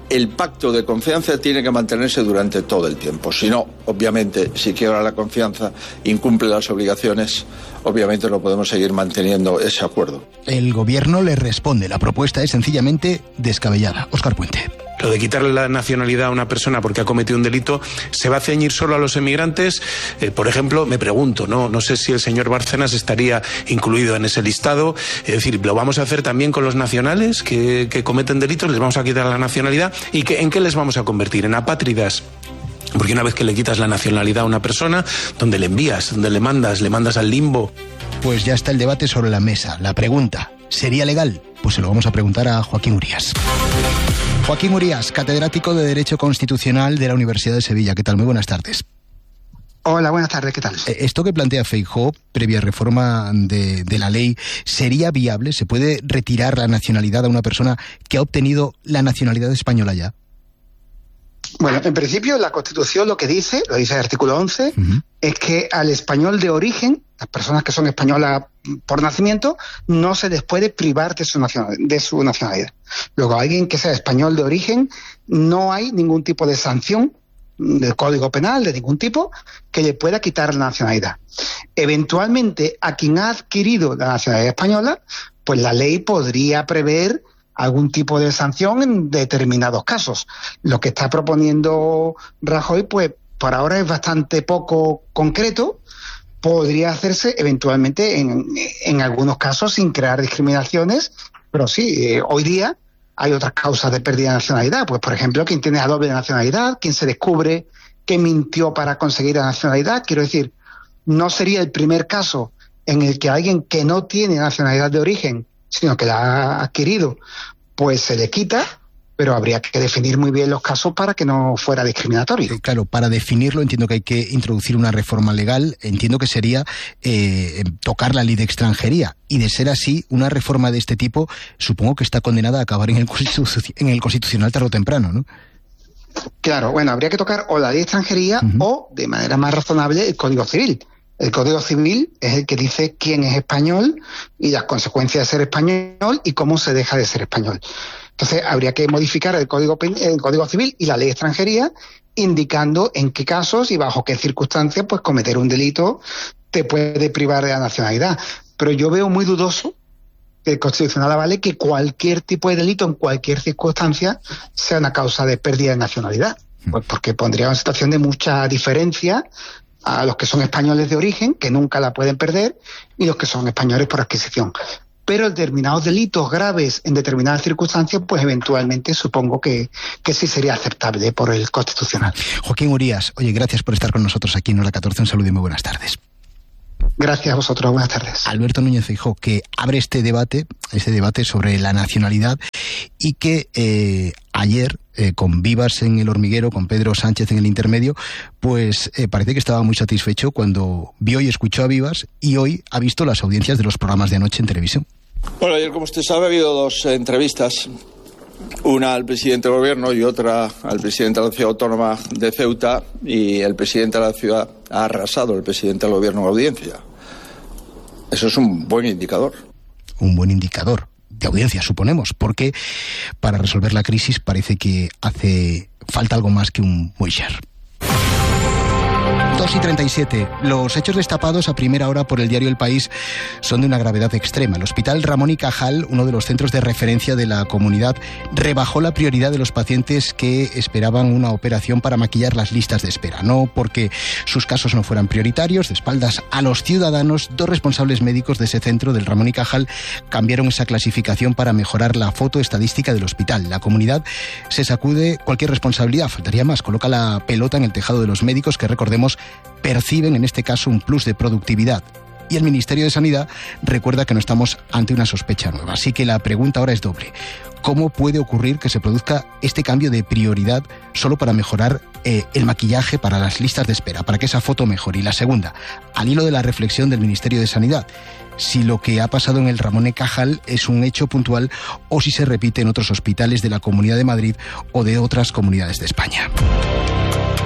el pacto de confianza tiene que mantenerse durante todo el tiempo. Si no, obviamente, si quiebra la confianza, incumple las obligaciones, obviamente no podemos seguir manteniendo ese acuerdo. El gobierno le responde. La propuesta es sencillamente descabellada. Óscar Puente. Lo de quitarle la nacionalidad a una persona porque ha cometido un delito, ¿se va a ceñir solo a los emigrantes? Eh, por ejemplo, me pregunto, ¿no? No sé si el señor Bárcenas estaría incluido en ese listado. Es decir, ¿lo vamos a hacer también con los nacionales que, que cometen delitos? ¿Les vamos a quitar la nacionalidad? ¿Y que, en qué les vamos a convertir? ¿En apátridas? Porque una vez que le quitas la nacionalidad a una persona, ¿dónde le envías? ¿Dónde le mandas? ¿Le mandas al limbo? Pues ya está el debate sobre la mesa. La pregunta, ¿sería legal? Pues se lo vamos a preguntar a Joaquín Urías. Joaquín Urías, catedrático de Derecho Constitucional de la Universidad de Sevilla. ¿Qué tal? Muy buenas tardes. Hola, buenas tardes, ¿qué tal? Esto que plantea Feijóo, previa reforma de, de la ley, ¿sería viable? ¿Se puede retirar la nacionalidad a una persona que ha obtenido la nacionalidad española ya? Bueno, en principio la Constitución lo que dice, lo dice el artículo once, uh-huh. es que al español de origen, las personas que son españolas por nacimiento, no se les puede privar de su, nacional, de su nacionalidad. Luego, a alguien que sea español de origen, no hay ningún tipo de sanción del Código Penal, de ningún tipo, que le pueda quitar la nacionalidad. Eventualmente, a quien ha adquirido la nacionalidad española, pues la ley podría prever algún tipo de sanción en determinados casos. Lo que está proponiendo Rajoy, pues por ahora es bastante poco concreto. Podría hacerse eventualmente en, en algunos casos sin crear discriminaciones, pero sí, eh, hoy día hay otras causas de pérdida de nacionalidad. Pues, por ejemplo, quien tiene la doble nacionalidad, quien se descubre que mintió para conseguir la nacionalidad. Quiero decir, no sería el primer caso en el que alguien que no tiene nacionalidad de origen, sino que la ha adquirido, pues se le quita, pero habría que definir muy bien los casos para que no fuera discriminatorio. Claro, para definirlo entiendo que hay que introducir una reforma legal, entiendo que sería eh, tocar la ley de extranjería, y de ser así, una reforma de este tipo supongo que está condenada a acabar en el, constitu- en el Constitucional tarde o temprano, ¿no? Claro, bueno, habría que tocar o la ley de extranjería uh-huh. o, de manera más razonable, el Código Civil. El Código Civil es el que dice quién es español y las consecuencias de ser español y cómo se deja de ser español. Entonces, habría que modificar el Código, el Código Civil y la Ley de Extranjería, indicando en qué casos y bajo qué circunstancias pues cometer un delito te puede privar de la nacionalidad. Pero yo veo muy dudoso que el Constitucional avale que cualquier tipo de delito en cualquier circunstancia sea una causa de pérdida de nacionalidad. Pues porque pondría una situación de mucha diferencia a los que son españoles de origen, que nunca la pueden perder, y los que son españoles por adquisición. Pero determinados delitos graves en determinadas circunstancias, pues eventualmente supongo que, que sí sería aceptable por el Constitucional. Joaquín Urías, oye, gracias por estar con nosotros aquí en Hora catorce. Un saludo y muy buenas tardes. Gracias a vosotros, buenas tardes. Alberto Núñez Feijóo, que abre este debate, este debate sobre la nacionalidad, y que eh, ayer, eh, con Vivas en el hormiguero, con Pedro Sánchez en el intermedio, pues eh, parece que estaba muy satisfecho cuando vio y escuchó a Vivas, y hoy ha visto las audiencias de los programas de anoche en televisión. Bueno, ayer, como usted sabe, ha habido dos eh, entrevistas, una al presidente del gobierno y otra al presidente de la ciudad autónoma de Ceuta, y el presidente de la ciudad ha arrasado, el presidente del gobierno, en audiencia. Eso es un buen indicador. Un buen indicador de audiencia, suponemos, porque para resolver la crisis parece que hace falta algo más que un Moixer. dos y treinta y siete. Los hechos destapados a primera hora por el diario El País son de una gravedad extrema. El Hospital Ramón y Cajal, uno de los centros de referencia de la comunidad, rebajó la prioridad de los pacientes que esperaban una operación para maquillar las listas de espera. No porque sus casos no fueran prioritarios, de espaldas a los ciudadanos, dos responsables médicos de ese centro, del Ramón y Cajal, cambiaron esa clasificación para mejorar la foto estadística del hospital. La comunidad se sacude cualquier responsabilidad, faltaría más, coloca la pelota en el tejado de los médicos que, recordemos, perciben en este caso un plus de productividad. Y el Ministerio de Sanidad recuerda que no estamos ante una sospecha nueva. Así que la pregunta ahora es doble. ¿Cómo puede ocurrir que se produzca este cambio de prioridad solo para mejorar eh, el maquillaje para las listas de espera, para que esa foto mejore? Y la segunda, al hilo de la reflexión del Ministerio de Sanidad, si lo que ha pasado en el Ramón y Cajal es un hecho puntual o si se repite en otros hospitales de la Comunidad de Madrid o de otras comunidades de España.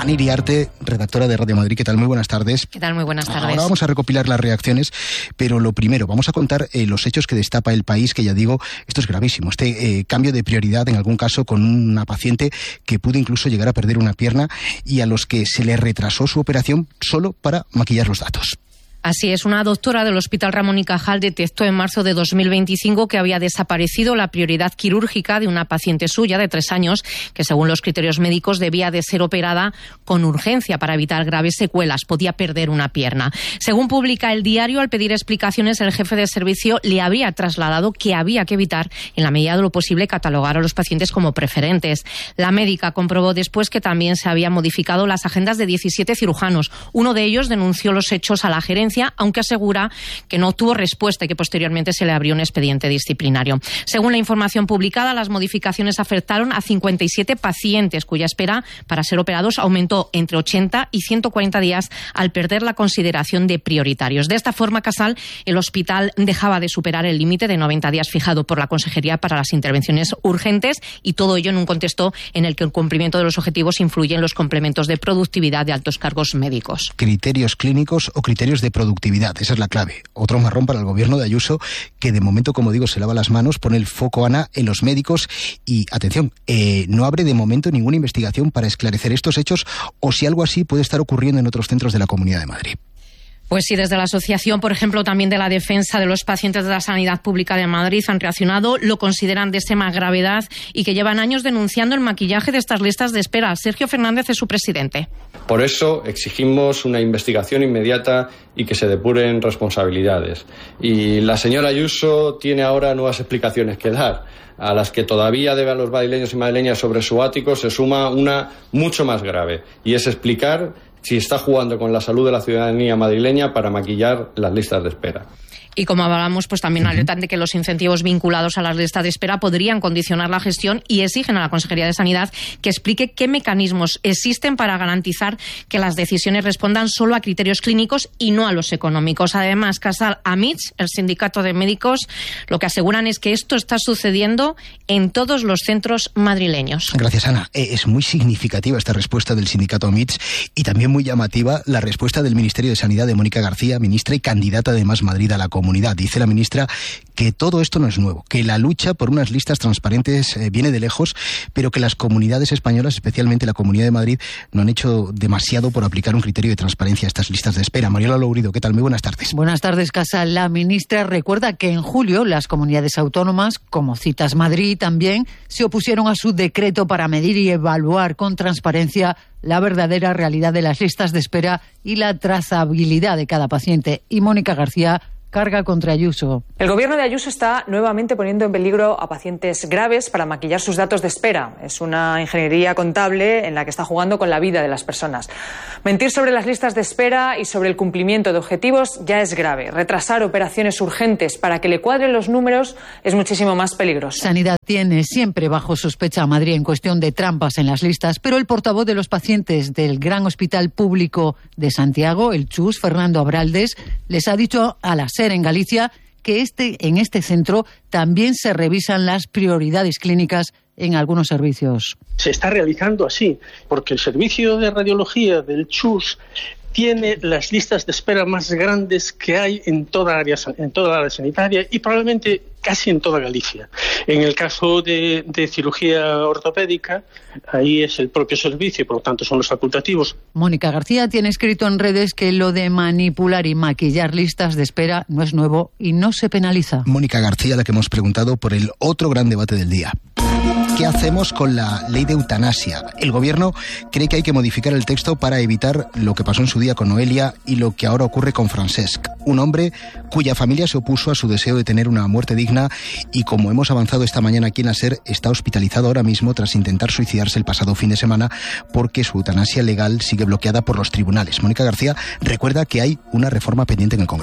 Ana Iriarte, redactora de Radio Madrid. ¿Qué tal? Muy buenas tardes. ¿Qué tal? Muy buenas tardes. Ahora vamos a recopilar las reacciones, pero lo primero, vamos a contar eh, los hechos que destapa el país, que ya digo, esto es gravísimo. Este eh, cambio de prioridad, en algún caso, con una paciente que pudo incluso llegar a perder una pierna y a los que se le retrasó su operación solo para maquillar los datos. Así es, una doctora del Hospital Ramón y Cajal detectó en marzo de dos mil veinticinco que había desaparecido la prioridad quirúrgica de una paciente suya de tres años que, según los criterios médicos, debía de ser operada con urgencia para evitar graves secuelas. Podía perder una pierna. Según publica el diario, al pedir explicaciones, el jefe de servicio le había trasladado que había que evitar, en la medida de lo posible, catalogar a los pacientes como preferentes. La médica comprobó después que también se habían modificado las agendas de diecisiete cirujanos. Uno de ellos denunció los hechos a la gerencia, aunque asegura que no obtuvo respuesta y que posteriormente se le abrió un expediente disciplinario. Según la información publicada, las modificaciones afectaron a cincuenta y siete pacientes, cuya espera para ser operados aumentó entre ochenta y ciento cuarenta días al perder la consideración de prioritarios. De esta forma, Casal, el hospital dejaba de superar el límite de noventa días fijado por la Consejería para las intervenciones urgentes, y todo ello en un contexto en el que el cumplimiento de los objetivos influye en los complementos de productividad de altos cargos médicos. Criterios clínicos o criterios de productividad, esa es la clave. Otro marrón para el gobierno de Ayuso, que de momento, como digo, se lava las manos, pone el foco, Ana, en los médicos y, atención, eh, no abre de momento ninguna investigación para esclarecer estos hechos o si algo así puede estar ocurriendo en otros centros de la Comunidad de Madrid. Pues sí, desde la asociación, por ejemplo, también de la defensa de los pacientes de la Sanidad Pública de Madrid han reaccionado, lo consideran de extrema gravedad y que llevan años denunciando el maquillaje de estas listas de espera. Sergio Fernández es su presidente. Por eso exigimos una investigación inmediata y que se depuren responsabilidades. Y la señora Ayuso tiene ahora nuevas explicaciones que dar, a las que todavía debe a los madrileños y madrileñas sobre su ático se suma una mucho más grave, y es explicar si está jugando con la salud de la ciudadanía madrileña para maquillar las listas de espera. Y como hablamos, pues también alertan de que los incentivos vinculados a las listas de espera podrían condicionar la gestión y exigen a la Consejería de Sanidad que explique qué mecanismos existen para garantizar que las decisiones respondan solo a criterios clínicos y no a los económicos. Además, Casal, Amitx, el sindicato de médicos, lo que aseguran es que esto está sucediendo en todos los centros madrileños. Gracias, Ana. Eh, es muy significativa esta respuesta del sindicato Amitx y también muy llamativa la respuesta del Ministerio de Sanidad de Mónica García, ministra y candidata de Más Madrid a la comunidad. Dice la ministra que todo esto no es nuevo, que la lucha por unas listas transparentes eh, viene de lejos, pero que las comunidades españolas, especialmente la Comunidad de Madrid, no han hecho demasiado por aplicar un criterio de transparencia a estas listas de espera. Mariola Lourido, ¿qué tal? Muy buenas tardes. Buenas tardes, Casal. La ministra recuerda que en julio las comunidades autónomas, como Citas Madrid también, se opusieron a su decreto para medir y evaluar con transparencia la verdadera realidad de las listas de espera y la trazabilidad de cada paciente. Y Mónica García carga contra Ayuso. El gobierno de Ayuso está nuevamente poniendo en peligro a pacientes graves para maquillar sus datos de espera. Es una ingeniería contable en la que está jugando con la vida de las personas. Mentir sobre las listas de espera y sobre el cumplimiento de objetivos ya es grave. Retrasar operaciones urgentes para que le cuadren los números es muchísimo más peligroso. Sanidad tiene siempre bajo sospecha a Madrid en cuestión de trampas en las listas, pero el portavoz de los pacientes del Gran Hospital Público de Santiago, el Chus, Fernando Abraldes, les ha dicho a la SER en Galicia que este, en este centro también se revisan las prioridades clínicas en algunos servicios. Se está realizando así, porque el servicio de radiología del Chus tiene las listas de espera más grandes que hay en toda área, en toda la área sanitaria y probablemente casi en toda Galicia. En el caso de, de cirugía ortopédica, ahí es el propio servicio y por lo tanto son los facultativos. Mónica García tiene escrito en redes que lo de manipular y maquillar listas de espera no es nuevo y no se penaliza. Mónica García, la que hemos preguntado por el otro gran debate del día. ¿Qué hacemos con la ley de eutanasia? El gobierno cree que hay que modificar el texto para evitar lo que pasó en su día con Noelia y lo que ahora ocurre con Francesc, un hombre cuya familia se opuso a su deseo de tener una muerte digna y, como hemos avanzado esta mañana aquí en la SER, está hospitalizado ahora mismo tras intentar suicidarse el pasado fin de semana porque su eutanasia legal sigue bloqueada por los tribunales. Mónica García recuerda que hay una reforma pendiente en el Congreso.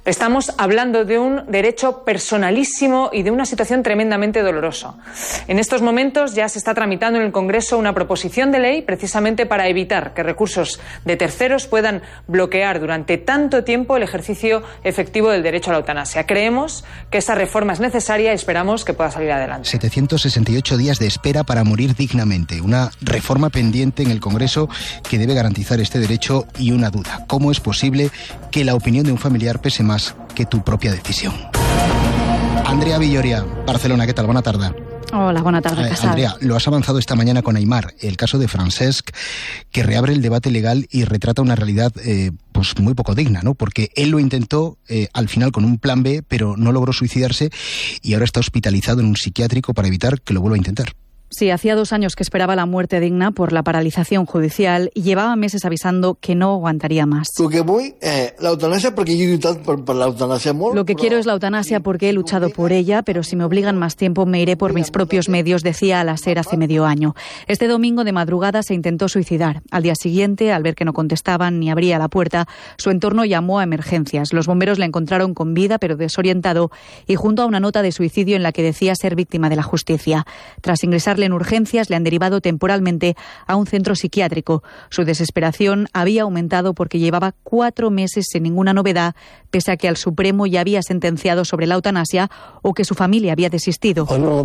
Estamos hablando de un derecho personalísimo y de una situación tremendamente dolorosa. En estos momentos ya se está tramitando en el Congreso una proposición de ley precisamente para evitar que recursos de terceros puedan bloquear durante tanto tiempo el ejercicio efectivo del derecho a la eutanasia. Creemos que esa reforma es necesaria y esperamos que pueda salir adelante. setecientos sesenta y ocho días de espera para morir dignamente. Una reforma pendiente en el Congreso que debe garantizar este derecho y una duda. ¿Cómo es posible que la opinión de un familiar pese más que tu propia decisión? Andrea Villoria, Barcelona, ¿qué tal? Buena tarde. Hola, buena tarde, eh, Casal. Andrea, lo has avanzado esta mañana con Aimar, el caso de Francesc, que reabre el debate legal y retrata una realidad eh, pues muy poco digna, ¿no? Porque él lo intentó eh, al final con un plan B, pero no logró suicidarse y ahora está hospitalizado en un psiquiátrico para evitar que lo vuelva a intentar. Sí, hacía dos años que esperaba la muerte digna por la paralización judicial y llevaba meses avisando que no aguantaría más. Lo que voy, eh, la eutanasia, porque yo he luchado por, por la eutanasia. Molt, Lo que però... quiero es la eutanasia porque he luchado por ella, pero si me obligan más tiempo me iré por mis propios medios, decía al SER hace medio año. Este domingo de madrugada se intentó suicidar. Al día siguiente, al ver que no contestaban ni abría la puerta, su entorno llamó a emergencias. Los bomberos le encontraron con vida pero desorientado y junto a una nota de suicidio en la que decía ser víctima de la justicia. Tras ingresarle en urgencias, le han derivado temporalmente a un centro psiquiátrico. Su desesperación había aumentado porque llevaba cuatro meses sin ninguna novedad, pese a que el Supremo ya había sentenciado sobre la eutanasia o que su familia había desistido.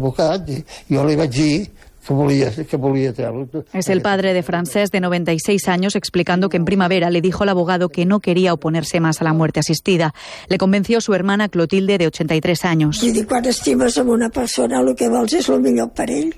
Es el padre de Francesc, de noventa y seis años, explicando que en primavera le dijo al abogado que no quería oponerse más a la muerte asistida. Le convenció su hermana Clotilde, de ochenta y tres años. I dic, quan estimes amb una persona, el que vols és el millor per ell.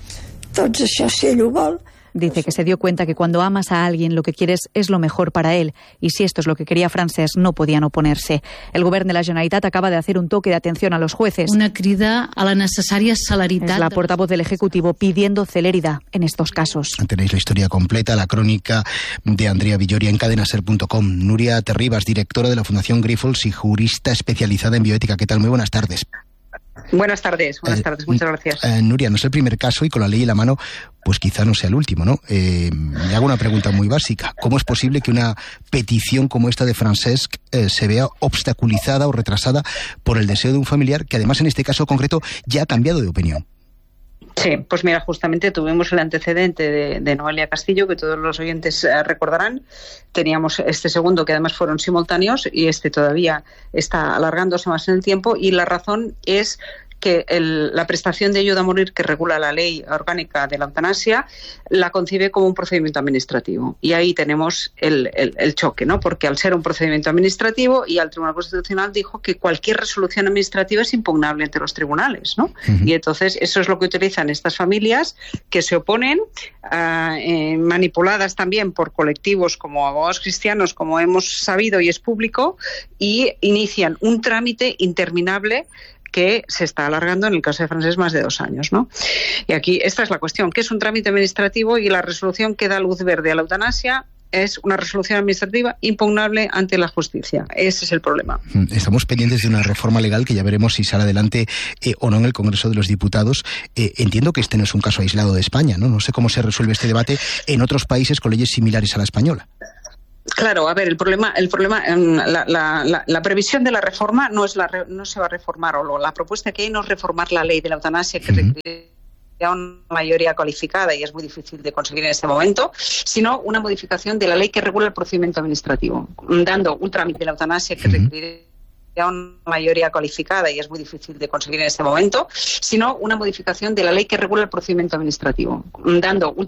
Doncs això, si ell ho vol. Dice que se dio cuenta que cuando amas a alguien lo que quieres es lo mejor para él, y si esto es lo que quería Francesc no podían oponerse. El govern de la Generalitat acaba de hacer un toque de atención a los jueces. Una crida a la necesaria celeritat. Es la portavoz del Ejecutivo pidiendo celeridad en estos casos. Tenéis la historia completa, la crónica de Andrea Villoria en cadenaser punto com. Nuria Terribas, directora de la Fundación Grifols y jurista especializada en bioética. ¿Qué tal? Muy buenas tardes. Buenas tardes, buenas eh, tardes, muchas gracias. Eh, Nuria, no es el primer caso y con la ley en la mano, pues quizá no sea el último, ¿no? Eh, le hago una pregunta muy básica. ¿Cómo es posible que una petición como esta de Francesc eh, se vea obstaculizada o retrasada por el deseo de un familiar que además en este caso concreto ya ha cambiado de opinión? Sí, pues mira, justamente tuvimos el antecedente de, de Noelia Castillo, que todos los oyentes eh, recordarán. Teníamos este segundo, que además fueron simultáneos, y este todavía está alargándose más en el tiempo, y la razón es que el, la prestación de ayuda a morir que regula la ley orgánica de la eutanasia la concibe como un procedimiento administrativo. Y ahí tenemos el, el, el choque, ¿no? Porque al ser un procedimiento administrativo, y al Tribunal Constitucional dijo que cualquier resolución administrativa es impugnable ante los tribunales, ¿no? Uh-huh. Y entonces eso es lo que utilizan estas familias que se oponen, uh, eh, manipuladas también por colectivos como abogados cristianos, como hemos sabido y es público, y inician un trámite interminable que se está alargando en el caso de Francesc más de dos años, ¿no? Y aquí esta es la cuestión, que es un trámite administrativo y la resolución que da luz verde a la eutanasia es una resolución administrativa impugnable ante la justicia. Ese es el problema. Estamos pendientes de una reforma legal que ya veremos si sale adelante eh, o no en el Congreso de los Diputados. Eh, entiendo que este no es un caso aislado de España, ¿no? No sé cómo se resuelve este debate en otros países con leyes similares a la española. Claro, a ver, el problema, el problema, la, la, la, la previsión de la reforma no es la, no se va a reformar, o lo, la propuesta que hay no es reformar la ley de la eutanasia, que uh-huh. requiere una mayoría cualificada y es muy difícil de conseguir en este momento, sino una modificación de la ley que regula el procedimiento administrativo, dando un trámite de la eutanasia que uh-huh. requiere una mayoría cualificada y es muy difícil de conseguir en este momento, sino una modificación de la ley que regula el procedimiento administrativo, dando un